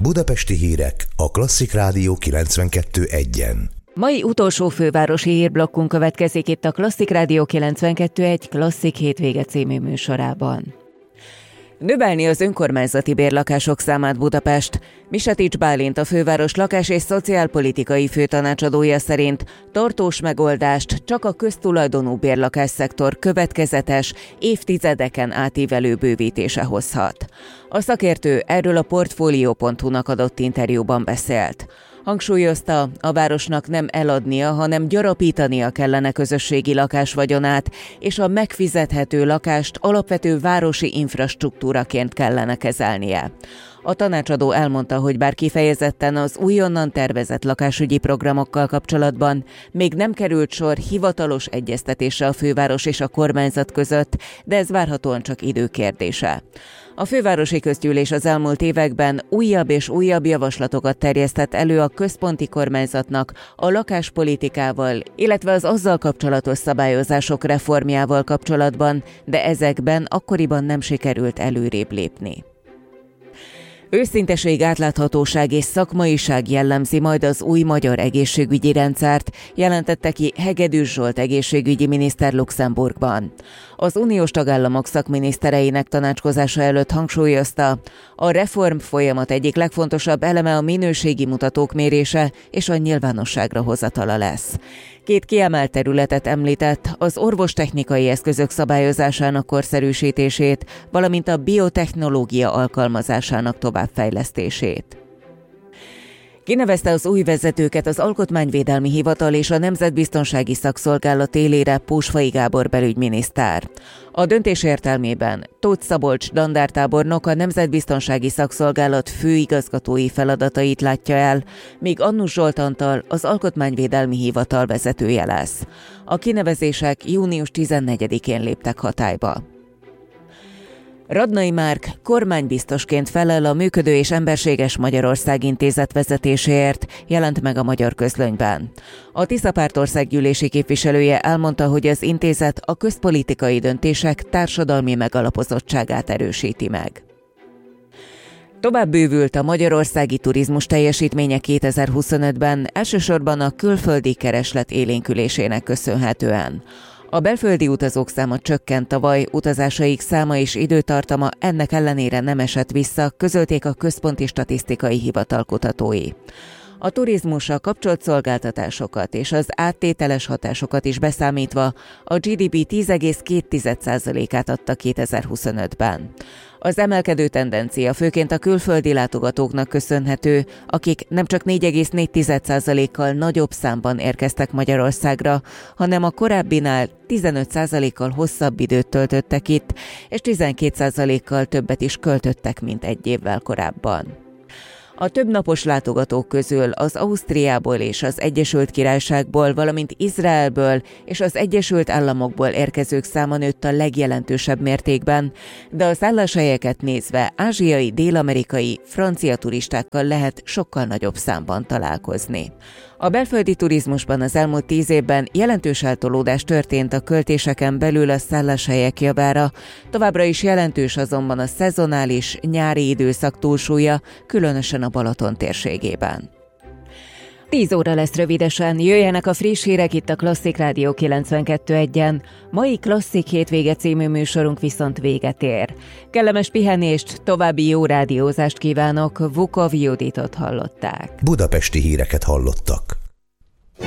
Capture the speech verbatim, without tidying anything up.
Budapesti hírek a Klasszik Rádió kilencvenkettő egyen. Mai utolsó fővárosi hírblokkunk következik itt a Klasszik Rádió kilencvenkettő egy Klasszik hétvége című műsorában. Növelni az önkormányzati bérlakások számát Budapest. Misetics Bálint, a főváros lakás- és szociálpolitikai főtanácsadója szerint tartós megoldást csak a köztulajdonú bérlakásszektor következetes, évtizedeken átívelő bővítése hozhat. A szakértő erről a Portfolio pont hu-nak adott interjúban beszélt. Hangsúlyozta, a városnak nem eladnia, hanem gyarapítania kellene közösségi lakásvagyonát, és a megfizethető lakást alapvető városi infrastruktúraként kellene kezelnie. A tanácsadó elmondta, hogy bár kifejezetten az újonnan tervezett lakásügyi programokkal kapcsolatban még nem került sor hivatalos egyeztetésre a főváros és a kormányzat között, de ez várhatóan csak idő kérdése. A fővárosi közgyűlés az elmúlt években újabb és újabb javaslatokat terjesztett elő a központi kormányzatnak a lakáspolitikával, illetve az azzal kapcsolatos szabályozások reformjával kapcsolatban, de ezekben akkoriban nem sikerült előrébb lépni. Őszinteség, átláthatóság és szakmaiság jellemzi majd az új magyar egészségügyi rendszert, jelentette ki Hegedűs Zsolt egészségügyi miniszter Luxemburgban. Az uniós tagállamok szakminisztereinek tanácskozása előtt hangsúlyozta, a reform folyamat egyik legfontosabb eleme a minőségi mutatók mérése és a nyilvánosságra hozatala lesz. Két kiemelt területet említett, az orvostechnikai eszközök szabályozásának korszerűsítését, valamint a biotechnológia alkalmazásának továbbfejlesztését. Kinevezte az új vezetőket az Alkotmányvédelmi Hivatal és a Nemzetbiztonsági Szakszolgálat élére Pósfai Gábor belügyminiszter. A döntés értelmében Tóth Szabolcs dandártábornok a Nemzetbiztonsági Szakszolgálat főigazgatói feladatait látja el, míg Annus Zsolt Antal az Alkotmányvédelmi Hivatal vezetője lesz. A kinevezések június tizennegyedikén léptek hatályba. Radnai Márk kormánybiztosként felel a Működő és Emberséges Magyarország Intézet vezetéséért, jelent meg a Magyar Közlönyben. A Tisza Párt országgyűlési képviselője elmondta, hogy az intézet a közpolitikai döntések társadalmi megalapozottságát erősíti meg. Tovább bővült a magyarországi turizmus teljesítménye kétezer-huszonötben, elsősorban a külföldi kereslet élénkülésének köszönhetően. A belföldi utazók száma csökkent tavaly, utazásaik száma és időtartama ennek ellenére nem esett vissza, közölték a Központi Statisztikai Hivatal kutatói. A turizmussal kapcsolt szolgáltatásokat és az áttételes hatásokat is beszámítva a gé dé pé tíz egész két százalékát adta kétezer-huszonötben. Az emelkedő tendencia főként a külföldi látogatóknak köszönhető, akik nem csak négy egész négy százalékkal nagyobb számban érkeztek Magyarországra, hanem a korábbinál tizenöt százalékkal hosszabb időt töltöttek itt, és tizenkét százalékkal többet is költöttek, mint egy évvel korábban. A többnapos látogatók közül az Ausztriából és az Egyesült Királyságból, valamint Izraelből és az Egyesült Államokból érkezők száma nőtt a legjelentősebb mértékben, de a szálláshelyeket nézve ázsiai, dél-amerikai, francia turistákkal lehet sokkal nagyobb számban találkozni. A belföldi turizmusban az elmúlt tíz évben jelentős eltolódás történt a költéseken belül a szálláshelyek javára, továbbra is jelentős azonban a szezonális nyári időszak túlsúlya, különösen a Balaton térségében. tíz óra lesz rövidesen, jöjjenek a friss hírek itt a Klasszik Rádió kilencvenkettő egyen. Mai Klasszik hétvége című műsorunk viszont véget ér. Kellemes pihenést, további jó rádiózást kívánok, Vukov Juditot hallották. Budapesti híreket hallottak.